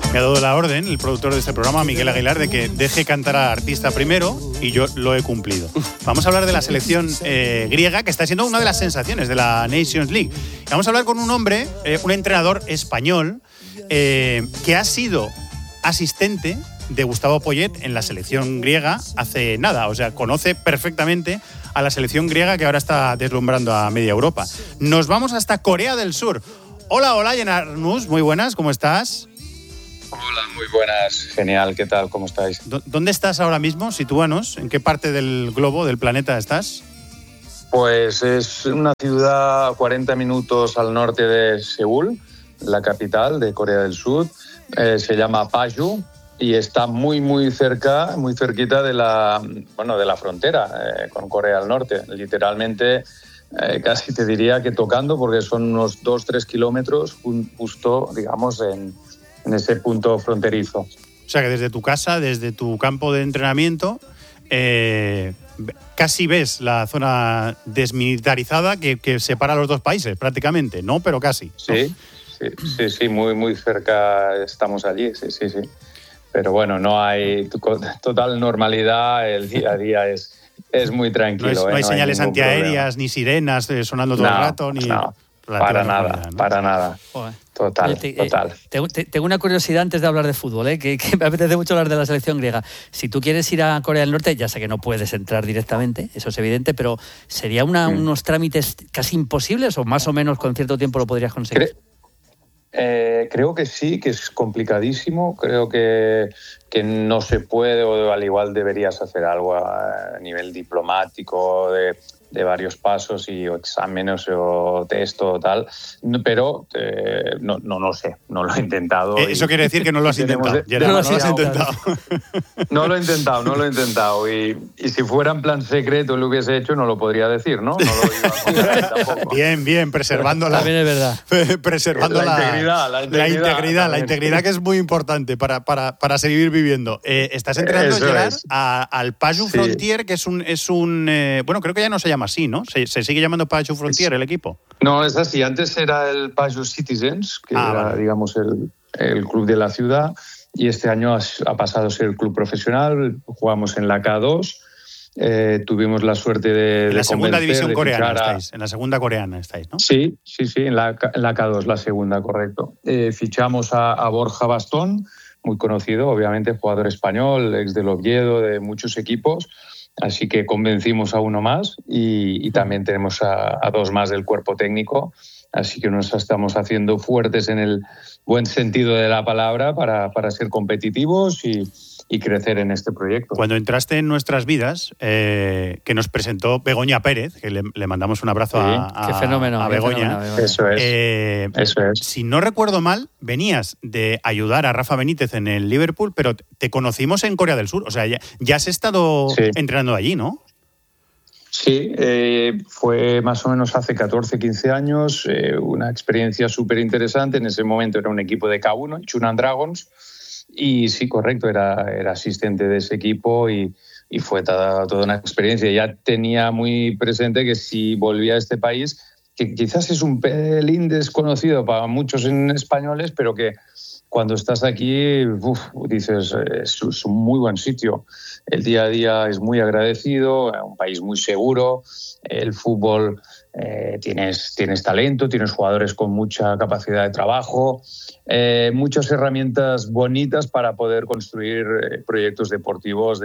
Me ha dado la orden, el productor de este programa, Miguel Aguilar, de que deje cantar al artista primero y yo lo he cumplido. Vamos a hablar de la selección griega, que está siendo una de las sensaciones de la Nations League. Y vamos a hablar con un hombre, un entrenador español, que ha sido asistente de Gustavo Poyet en la selección griega hace nada. O sea, conoce perfectamente a la selección griega que ahora está deslumbrando a media Europa. Nos vamos hasta Corea del Sur. Hola, Yenar Nus, muy buenas, ¿cómo estás? Hola, muy buenas. Genial, ¿qué tal? ¿Cómo estáis? ¿Dónde estás ahora mismo? Sitúanos. ¿En qué parte del globo, del planeta estás? Pues es una ciudad a 40 minutos al norte de Seúl, la capital de Corea del Sur. Se llama Paju y está muy cerca, muy cerquita de la frontera con Corea del Norte. Literalmente, casi te diría que tocando, porque son unos 2-3 kilómetros justo, digamos, en ese punto fronterizo. O sea que desde tu casa, desde tu campo de entrenamiento, casi ves la zona desmilitarizada que separa los dos países, prácticamente, ¿no? Pero casi, ¿no? Sí, muy cerca estamos allí, sí. Pero bueno, no hay total normalidad, el día a día es muy tranquilo. No hay señales antiaéreas, ni sirenas sonando todo el rato, ni... No, para nada. Joder. Total. Tengo una curiosidad antes de hablar de fútbol, que me apetece mucho hablar de la selección griega. Si tú quieres ir a Corea del Norte, ya sé que no puedes entrar directamente, eso es evidente, pero ¿sería unos trámites casi imposibles o más o menos con cierto tiempo lo podrías conseguir? Creo que sí, que es complicadísimo. Creo que no se puede, o al igual deberías hacer algo a nivel diplomático de varios pasos o exámenes o test o tal, pero no lo sé, no lo he intentado. Eso quiere decir que no lo has intentado. No lo he intentado y si fuera en plan secreto lo hubiese hecho, no lo podría decir, ¿no? No lo iba a tampoco. Bien, preservando también es verdad. Preservando la integridad, que es muy importante para seguir viviendo. Estás entrenando, Gerard, al Paju Frontier, que es un bueno, creo que ya no se llama así, ¿no? Se sigue llamando Paju Frontier el equipo. No, es así. Antes era el Paju Citizens, que era, digamos, el club de la ciudad, y este año ha pasado a ser el club profesional. Jugamos en la K2. Tuvimos la suerte de en la segunda división coreana estáis. En la segunda coreana estáis, ¿no? Sí, en la K2, la segunda, correcto. Fichamos a Borja Bastón, muy conocido, obviamente, jugador español, ex del Oviedo, de muchos equipos. Así que convencimos a uno más y también tenemos a dos más del cuerpo técnico. Así que nos estamos haciendo fuertes en el buen sentido de la palabra para ser competitivos y crecer en este proyecto. Cuando entraste en nuestras vidas, que nos presentó Begoña Pérez, que le mandamos un abrazo qué fenómeno, a Begoña. Eso es. Si no recuerdo mal, venías de ayudar a Rafa Benítez en el Liverpool, pero te conocimos en Corea del Sur. O sea, ya has estado entrenando allí, ¿no? Sí, fue más o menos hace 14-15 años, una experiencia súper interesante. En ese momento era un equipo de K1, Chunan Dragons, y sí, correcto, era asistente de ese equipo y fue toda una experiencia. Ya tenía muy presente que si volvía a este país, que quizás es un pelín desconocido para muchos en españoles, pero que cuando estás aquí, dices, es un muy buen sitio. El día a día es muy agradecido, un país muy seguro, el fútbol, tienes talento, tienes jugadores con mucha capacidad de trabajo, muchas herramientas bonitas para poder construir proyectos deportivos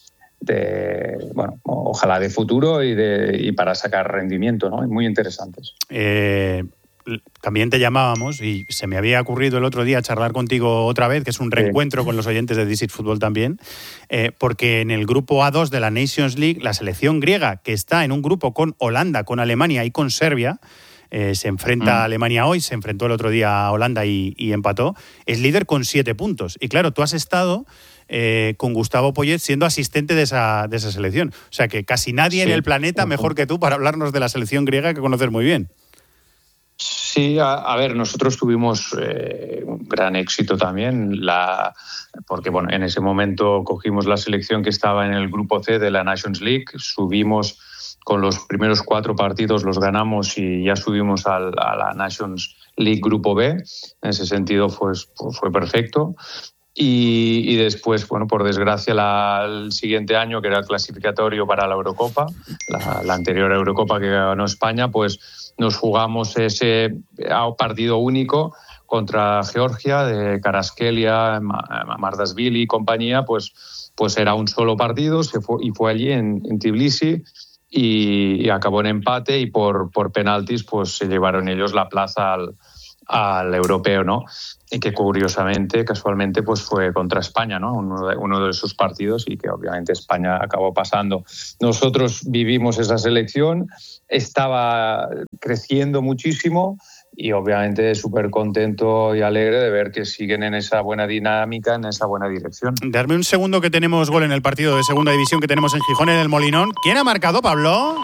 ojalá de futuro y para sacar rendimiento, ¿no? Muy interesantes. También te llamábamos y se me había ocurrido el otro día charlar contigo otra vez, que es un reencuentro con los oyentes de This is Football también, porque en el grupo A2 de la Nations League, la selección griega, que está en un grupo con Holanda, con Alemania y con Serbia, se enfrenta a Alemania hoy, se enfrentó el otro día a Holanda y empató, es líder con 7 puntos. Y claro, tú has estado con Gustavo Poyet siendo asistente de esa selección. O sea que casi nadie en el planeta mejor que tú para hablarnos de la selección griega, que conoces muy bien. Sí, a ver, nosotros tuvimos un gran éxito también, porque bueno, en ese momento cogimos la selección que estaba en el grupo C de la Nations League, subimos con los primeros 4 partidos los ganamos y ya subimos a la Nations League Grupo B. En ese sentido fue perfecto. Y después, bueno, por desgracia, el siguiente año, que era el clasificatorio para la Eurocopa, la anterior Eurocopa que ganó España, pues nos jugamos ese partido único contra Georgia, de Karaskelia, Mardashvili y compañía, pues era un solo partido, y fue allí en Tbilisi, y acabó en empate, y por penaltis pues se llevaron ellos la plaza al europeo, ¿no? Y que casualmente, pues fue contra España, ¿no? Uno de esos partidos, y que obviamente España acabó pasando. Nosotros vivimos esa selección, estaba creciendo muchísimo, y obviamente súper contento y alegre de ver que siguen en esa buena dinámica, en esa buena dirección. Darme un segundo, que tenemos gol en el partido de segunda división que tenemos en Gijón, en el Molinón. ¿Quién ha marcado, Pablo?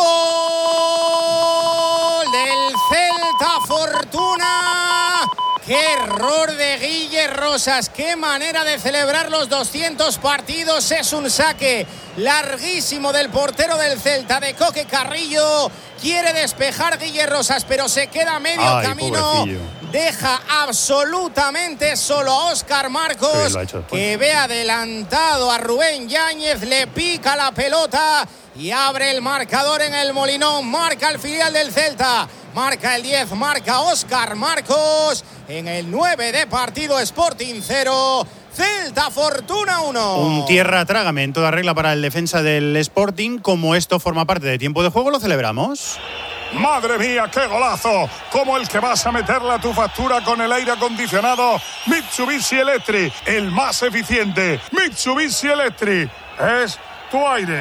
¡Gol del Celta Fortuna! ¡Qué error de Guille Rosas! ¡Qué manera de celebrar los 200 partidos! Es un saque larguísimo del portero del Celta, de Coque Carrillo. Quiere despejar Guille Rosas, pero se queda a medio camino. Pobrecillo. Deja absolutamente solo a Óscar Marcos, que ve adelantado a Rubén Yáñez, le pica la pelota y abre el marcador en el Molinón. Marca el filial del Celta, marca el 10, marca Óscar Marcos. En el 9 de partido, Sporting 0, Celta Fortuna 1. Un tierra trágame en toda regla para el defensa del Sporting. Como esto forma parte de tiempo de juego, lo celebramos. ¡Madre mía, qué golazo! Como el que vas a meterle a tu factura con el aire acondicionado Mitsubishi Electric, el más eficiente. Mitsubishi Electric es tu aire.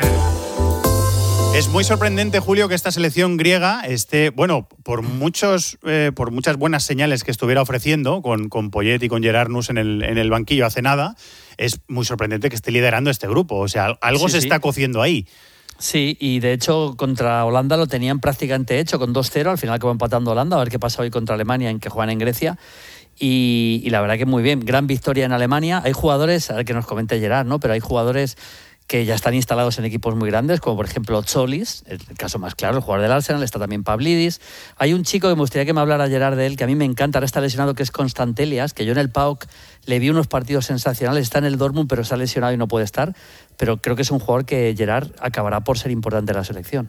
Es muy sorprendente, Julio, que esta selección griega esté, bueno, por muchas buenas señales que estuviera ofreciendo, con Poyet y con Gerard Nus en el banquillo hace nada, es muy sorprendente que esté liderando este grupo. O sea, algo se está cociendo ahí. Sí, y de hecho contra Holanda lo tenían prácticamente hecho con 2-0, al final acabó empatando Holanda, a ver qué pasa hoy contra Alemania, en que juegan en Grecia, y la verdad que muy bien, gran victoria en Alemania. Hay jugadores, a ver que nos comente Gerard, ¿no? Pero hay jugadores que ya están instalados en equipos muy grandes, como por ejemplo Tzolis, el caso más claro, el jugador del Arsenal, está también Pavlidis. Hay un chico que me gustaría que me hablara Gerard de él, que a mí me encanta, ahora está lesionado, que es Constantelias, que yo en el PAOK le vi unos partidos sensacionales, está en el Dortmund pero está lesionado y no puede estar, pero creo que es un jugador que Gerard acabará por ser importante en la selección.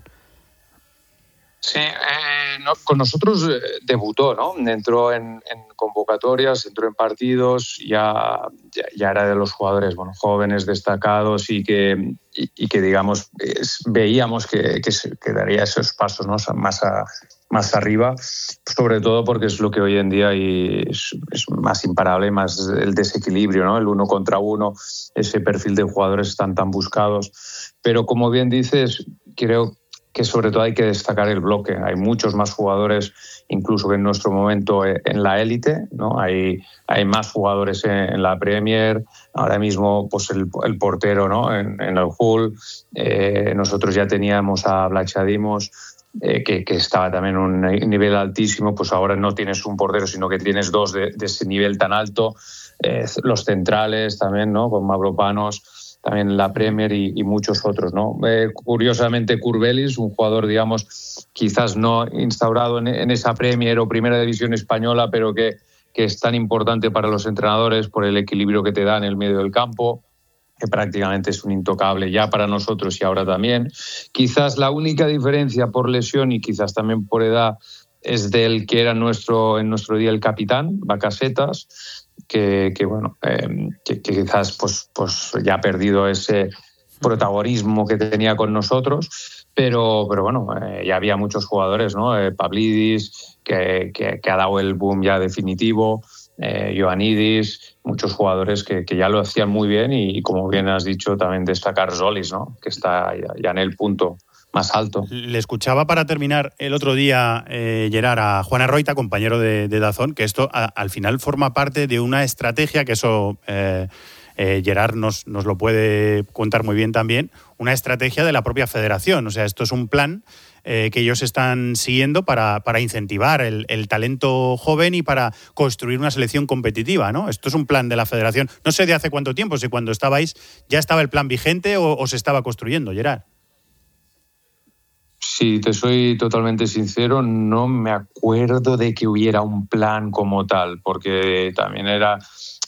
Sí, con nosotros debutó, ¿no? Entró en convocatorias, entró en partidos, ya era de los jugadores, bueno, jóvenes, destacados, y que digamos, veíamos que daría esos pasos, ¿no? Más arriba, sobre todo porque es lo que hoy en día es más imparable, más el desequilibrio, ¿no? El 1 contra 1, ese perfil de jugadores están tan buscados. Pero como bien dices, creo que sobre todo hay que destacar el bloque. Hay muchos más jugadores, incluso que en nuestro momento en la élite, ¿no? Hay más jugadores en la Premier. Ahora mismo, pues el portero, ¿no? En el Hull. Nosotros ya teníamos a Vlachodimos, que estaba también en un nivel altísimo. Pues ahora no tienes un portero, sino que tienes dos de ese nivel tan alto. Los centrales también, ¿no? Con Mavropanos, también en la Premier, y muchos otros, ¿no? Curiosamente, Kurbelis, un jugador, digamos, quizás no instaurado en esa Premier o Primera División española, pero que es tan importante para los entrenadores por el equilibrio que te da en el medio del campo, que prácticamente es un intocable ya para nosotros y ahora también. Quizás la única diferencia por lesión y quizás también por edad es del que era en nuestro día el capitán, Bacasetas, que quizás pues ya ha perdido ese protagonismo que tenía con nosotros, pero bueno, ya había muchos jugadores, ¿no? Pavlidis, que ha dado el boom ya definitivo, Ioannidis, muchos jugadores que ya lo hacían muy bien, y como bien has dicho, también destacar Tzolis, ¿no? Que está ya en el punto más alto. Le escuchaba para terminar el otro día, Gerard, a Juan Arroita, compañero de Dazón, que esto al final forma parte de una estrategia, que eso Gerard nos lo puede contar muy bien también, una estrategia de la propia federación. O sea, esto es un plan que ellos están siguiendo para incentivar el talento joven y para construir una selección competitiva, ¿no? Esto es un plan de la federación. No sé de hace cuánto tiempo, si cuando estabais ya estaba el plan vigente o se estaba construyendo, Gerard. Si te soy totalmente sincero, no me acuerdo de que hubiera un plan como tal, porque también era,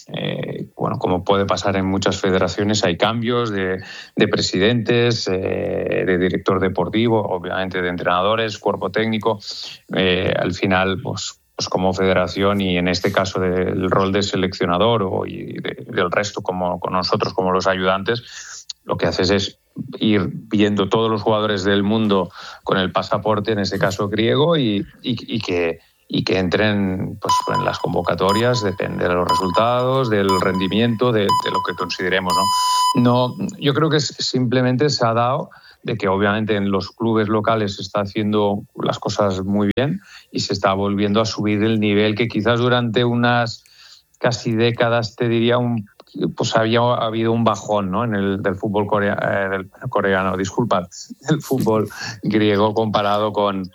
como puede pasar en muchas federaciones, hay cambios de presidentes, de director deportivo, obviamente de entrenadores, cuerpo técnico. Al final, pues como federación y en este caso del rol de seleccionador y del resto, como con nosotros, como los ayudantes, lo que haces es ir viendo todos los jugadores del mundo con el pasaporte, en este caso griego, y que entren pues en las convocatorias, depende de los resultados, del rendimiento, de lo que consideremos, ¿no? Yo creo que simplemente se ha dado de que obviamente en los clubes locales se está haciendo las cosas muy bien y se está volviendo a subir el nivel que quizás durante unas casi décadas, te diría, pues había habido un bajón, ¿no? Del fútbol coreano, el fútbol griego comparado con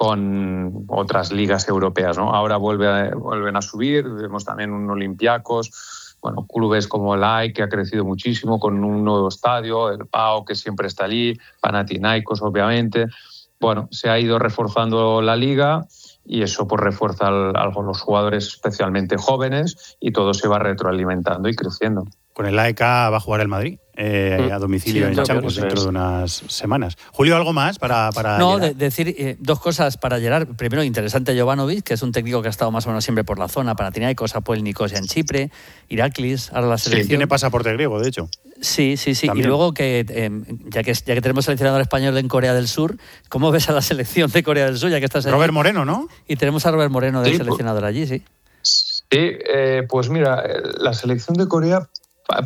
otras ligas europeas, ¿no? Ahora vuelven a subir, vemos también un Olympiacos, clubes como el AEK, que ha crecido muchísimo con un nuevo estadio, el PAOK, que siempre está allí, Panathinaikos, obviamente. Se ha ido reforzando la liga y eso pues refuerza a los jugadores especialmente jóvenes y todo se va retroalimentando y creciendo. Con el AEK va a jugar el Madrid a domicilio en Champions dentro de unas semanas. Julio, ¿algo más para No, decir dos cosas para Gerard. Primero, interesante Jovanovic, que es un técnico que ha estado más o menos siempre por la zona, Panathinaikos, Apoel Nicosia en Chipre, Iraklis, ahora la selección. Sí, tiene pasaporte griego, de hecho. Sí. También. Y luego, que ya que tenemos seleccionador español en Corea del Sur, ¿cómo ves a la selección de Corea del Sur? Ya que estás Robert Moreno, ¿no? Y tenemos a Robert Moreno de seleccionador allí, sí. Sí, pues mira, la selección de Corea ha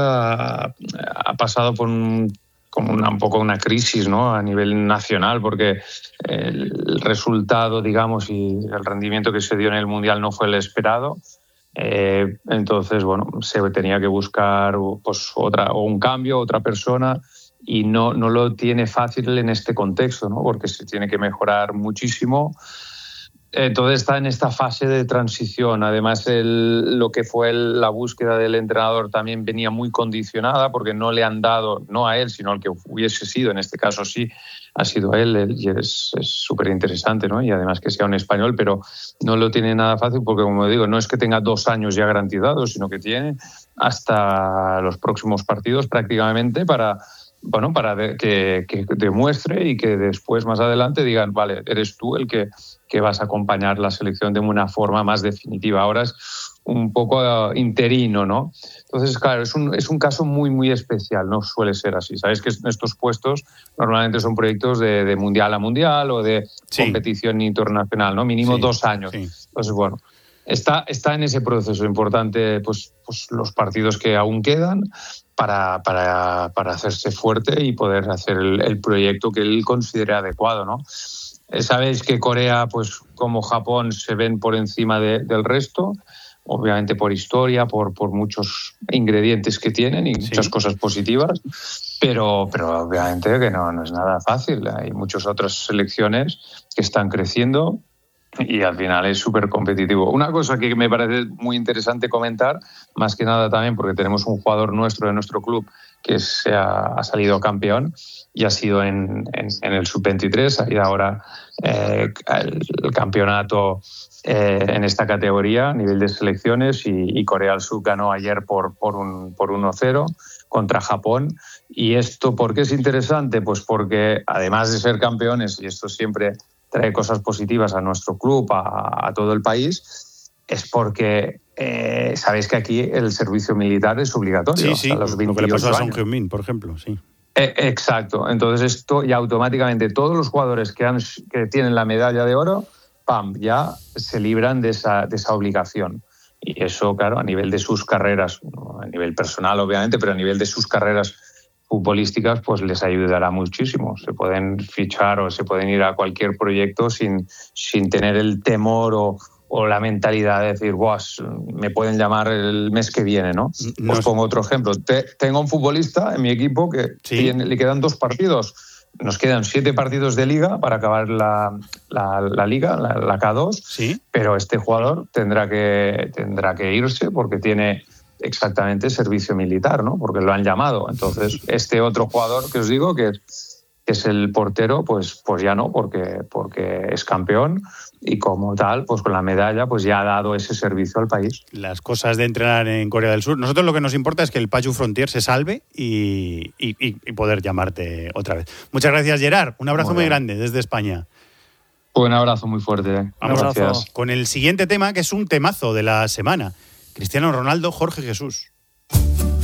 pasado por un poco una crisis, ¿no? A nivel nacional, porque el resultado, digamos, y el rendimiento que se dio en el Mundial no fue el esperado. Entonces, se tenía que buscar pues un cambio, otra persona, y no lo tiene fácil en este contexto, ¿no? Porque se tiene que mejorar muchísimo. Entonces está en esta fase de transición. Además, lo que fue la búsqueda del entrenador también venía muy condicionada porque no le han dado, no a él, sino al que hubiese sido, en este caso sí, ha sido él y es súper interesante, ¿no? Y además que sea un español, pero no lo tiene nada fácil porque, como digo, no es que tenga 2 años ya garantizados, sino que tiene hasta los próximos partidos prácticamente para que demuestre y que después, más adelante, digan, vale, eres tú el que vas a acompañar la selección de una forma más definitiva. Ahora es un poco interino, ¿no? Entonces, claro, es un caso muy, muy especial, no suele ser así. Sabéis que estos puestos normalmente son proyectos de mundial a mundial o de competición internacional, ¿no? Mínimo 2 años. Sí. Entonces, está en ese proceso importante, pues los partidos que aún quedan para hacerse fuerte y poder hacer el proyecto que él considere adecuado, ¿no? Sabéis que Corea, pues como Japón, se ven por encima del resto, obviamente por historia, por muchos ingredientes que tienen y muchas cosas positivas, pero obviamente que no es nada fácil. Hay muchas otras selecciones que están creciendo y al final es súper competitivo. Una cosa que me parece muy interesante comentar, más que nada también porque tenemos un jugador de nuestro club que ha salido campeón y ha sido en el Sub-23, ha ido ahora el campeonato en esta categoría a nivel de selecciones y Corea del Sur ganó ayer por 1-0 contra Japón. ¿Y esto por qué es interesante? Pues porque además de ser campeones, y esto siempre trae cosas positivas a nuestro club, a todo el país, es porque sabéis que aquí el servicio militar es obligatorio. Sí, hasta los 28 lo que le pasó a Son años. Heung-min, por ejemplo, sí. Exacto. Entonces esto ya automáticamente todos los jugadores que tienen la medalla de oro, ya se libran de esa obligación. Y eso, claro, a nivel de sus carreras, a nivel personal obviamente, pero a nivel de sus carreras futbolísticas, pues les ayudará muchísimo. Se pueden fichar o se pueden ir a cualquier proyecto sin tener el temor o la mentalidad de decir, me pueden llamar el mes que viene, ¿no? Os pongo otro ejemplo. Tengo un futbolista en mi equipo que le quedan 2 partidos. Nos quedan 7 partidos de liga para acabar la liga, la K2, pero este jugador tendrá que irse porque tiene exactamente servicio militar, ¿no? Porque lo han llamado. Entonces, este otro jugador que os digo, que que es el portero, pues ya no, porque es campeón y como tal, pues con la medalla, pues ya ha dado ese servicio al país. Las cosas de entrenar en Corea del Sur. Nosotros lo que nos importa es que el Paju Frontier se salve y poder llamarte otra vez. Muchas gracias, Gerard. Un abrazo muy grande desde España. Un abrazo muy fuerte. Vamos gracias. con el siguiente tema, que es un temazo de la semana. Cristiano Ronaldo, Jorge Jesús.